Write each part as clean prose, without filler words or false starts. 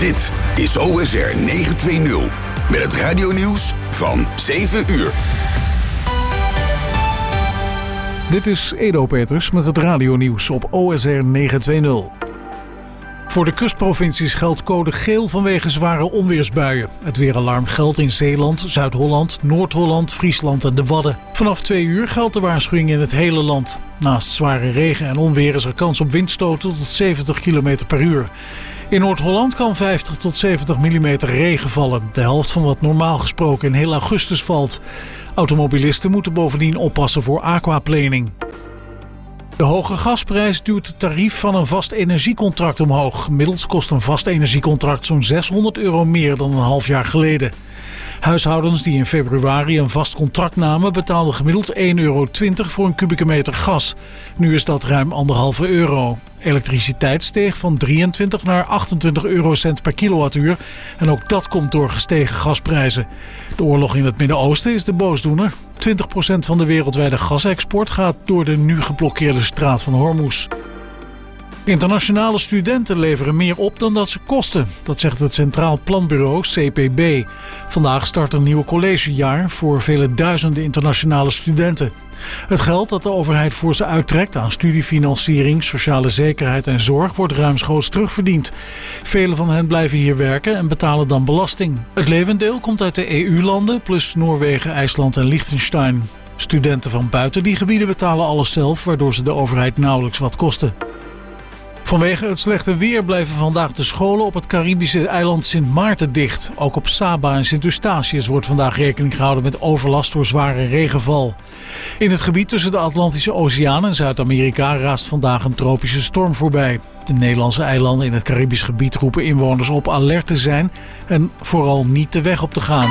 Dit is OSR 920 met het radionieuws van 7 uur. Dit is Edo Peters met het radionieuws op OSR 920. Voor de kustprovincies geldt code geel vanwege zware onweersbuien. Het weeralarm geldt in Zeeland, Zuid-Holland, Noord-Holland, Friesland en de Wadden. Vanaf 2 uur geldt de waarschuwing in het hele land. Naast zware regen en onweer is er kans op windstoten tot 70 km per uur. In Noord-Holland kan 50 tot 70 mm regen vallen. De helft van wat normaal gesproken in heel augustus valt. Automobilisten moeten bovendien oppassen voor aquaplaning. De hoge gasprijs duwt het tarief van een vast energiecontract omhoog. Gemiddeld kost een vast energiecontract zo'n €600 meer dan een half jaar geleden. Huishoudens die in februari een vast contract namen betaalden gemiddeld €1,20 voor een kubieke meter gas. Nu is dat ruim €1,5. Elektriciteit steeg van 23 naar 28 eurocent per kilowattuur. En ook dat komt door gestegen gasprijzen. De oorlog in het Midden-Oosten is de boosdoener. 20% van de wereldwijde gasexport gaat door de nu geblokkeerde straat van Hormuz. Internationale studenten leveren meer op dan dat ze kosten. Dat zegt het Centraal Planbureau CPB. Vandaag start een nieuw collegejaar voor vele duizenden internationale studenten. Het geld dat de overheid voor ze uittrekt aan studiefinanciering, sociale zekerheid en zorg wordt ruimschoots terugverdiend. Velen van hen blijven hier werken en betalen dan belasting. Het levendeel komt uit de EU-landen plus Noorwegen, IJsland en Liechtenstein. Studenten van buiten die gebieden betalen alles zelf, waardoor ze de overheid nauwelijks wat kosten. Vanwege het slechte weer blijven vandaag de scholen op het Caribische eiland Sint Maarten dicht. Ook op Saba en Sint Eustatius wordt vandaag rekening gehouden met overlast door zware regenval. In het gebied tussen de Atlantische Oceaan en Zuid-Amerika raast vandaag een tropische storm voorbij. De Nederlandse eilanden in het Caribisch gebied roepen inwoners op alert te zijn en vooral niet de weg op te gaan.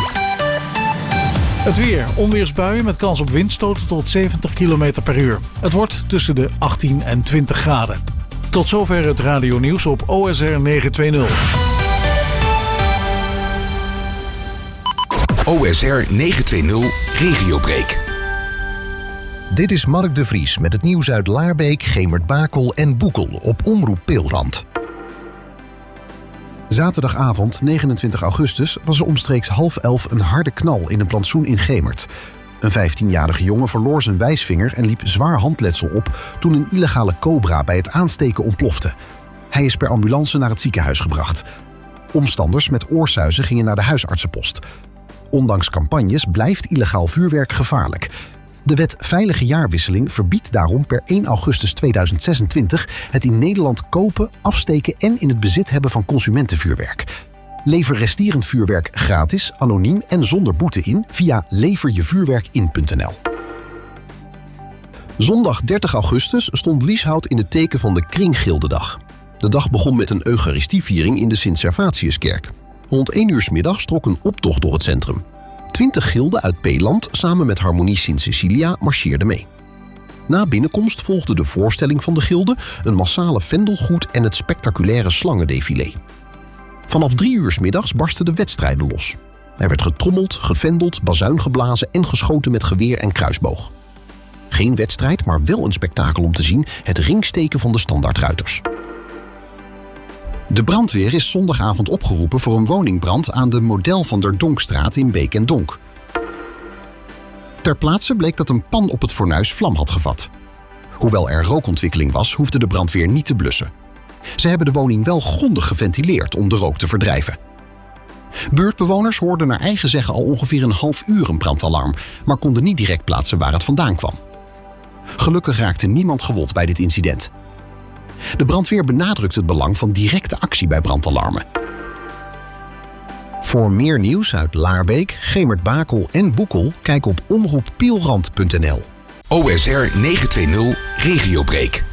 Het weer. Onweersbuien met kans op windstoten tot 70 km per uur. Het wordt tussen de 18 en 20 graden. Tot zover het radionieuws op OSR 920. OSR 920 Regiobreak. Dit is Mark de Vries met het nieuws uit Laarbeek, Gemert-Bakel en Boekel op Omroep Peelrand. Zaterdagavond 29 augustus was er omstreeks 10:30 een harde knal in een plantsoen in Gemert. Een 15-jarige jongen verloor zijn wijsvinger en liep zwaar handletsel op toen een illegale cobra bij het aansteken ontplofte. Hij is per ambulance naar het ziekenhuis gebracht. Omstanders met oorsuizen gingen naar de huisartsenpost. Ondanks campagnes blijft illegaal vuurwerk gevaarlijk. De wet Veilige Jaarwisseling verbiedt daarom per 1 augustus 2026 het in Nederland kopen, afsteken en in het bezit hebben van consumentenvuurwerk. Lever resterend vuurwerk gratis, anoniem en zonder boete in via leverjevuurwerkin.nl. Zondag 30 augustus stond Lieshout in het teken van de Kringgildedag. De dag begon met een eucharistieviering in de Sint-Servatiuskerk. Rond 1 uur 's middags trok een optocht door het centrum. 20 gilden uit Peeland samen met Harmonie Sint-Cecilia marcheerden mee. Na binnenkomst volgde de voorstelling van de gilde, een massale vendelgoed en het spectaculaire slangendefilé. Vanaf 3 uur 's middags barsten de wedstrijden los. Er werd getrommeld, gevendeld, bazuin geblazen en geschoten met geweer en kruisboog. Geen wedstrijd, maar wel een spektakel om te zien: het ringsteken van de standaardruiters. De brandweer is zondagavond opgeroepen voor een woningbrand aan de Model van der Donkstraat in Beek en Donk. Ter plaatse bleek dat een pan op het fornuis vlam had gevat. Hoewel er rookontwikkeling was, hoefde de brandweer niet te blussen. Ze hebben de woning wel grondig geventileerd om de rook te verdrijven. Buurtbewoners hoorden naar eigen zeggen al ongeveer een half uur een brandalarm, maar konden niet direct plaatsen waar het vandaan kwam. Gelukkig raakte niemand gewond bij dit incident. De brandweer benadrukt het belang van directe actie bij brandalarmen. Voor meer nieuws uit Laarbeek, Gemert-Bakel en Boekel, kijk op omroeppeelrand.nl. OSR 920 Regiobreak.